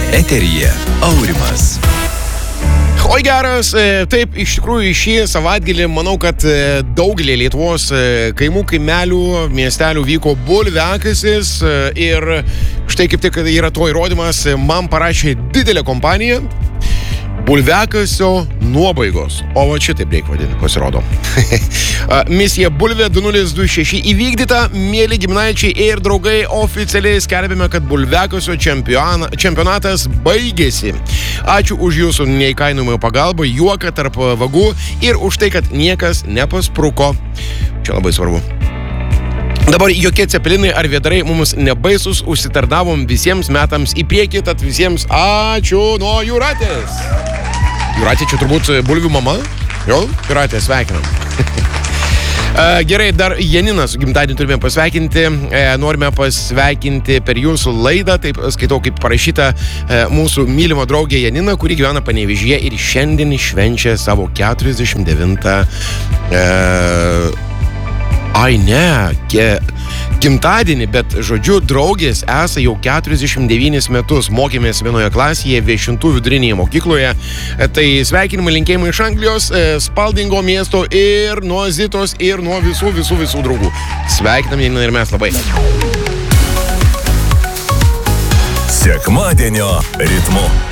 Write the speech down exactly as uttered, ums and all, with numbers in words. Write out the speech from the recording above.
Eteryje Aurimas. Oi geras, taip, iš tikrųjų šį savaitgalį manau, kad daugelį Lietuvos kaimų, kaimelių, miestelių vyko bulviakasis ir štai kaip tik yra to įrodymas, man parašė didelė kompanija bulviakasio nuobaigos. O va šitaip reikia vadinti, pasirodo. Misija Bulvė du nulis du šeši įvykdyta, mėly giminaičiai ir draugai, oficialiai skelbėme, kad bulviakasio čempionatas baigėsi. Ačiū už jūsų neįkainojamą pagalbą, juoką tarp vagų ir už tai, kad niekas nepaspruko. Čia labai svarbu. Dabar jokie cepelinai ar vėdarai mums nebaisus, užsitarnavom visiems metams į priekį, tad visiems ačiū nuo Jūratės. Jūratė čia turbūt bulvių mama? Jo, Jūratė, sveikinam. Gerai, dar Janiną su gimtadieniu turime pasveikinti. Norime pasveikinti per jūsų laidą, taip skaitau, kaip parašyta mūsų mylimo draugė Janina, kuri gyvena Panevėžyje ir šiandien švenčia savo keturiasdešimt devintą e... Ai ne, ke, gimtadienį, bet žodžiu, draugės esą jau keturiasdešimt devynis metus mokėmės vienoje klasėje Viešintų vidurinėje mokykloje. Tai sveikinimai, linkėjimai iš Anglijos, Spaldingo miesto ir nuo Zitos ir nuo visų, visų, visų draugų. Sveikinam Janina ir mes labai. Sekmadienio ritmu.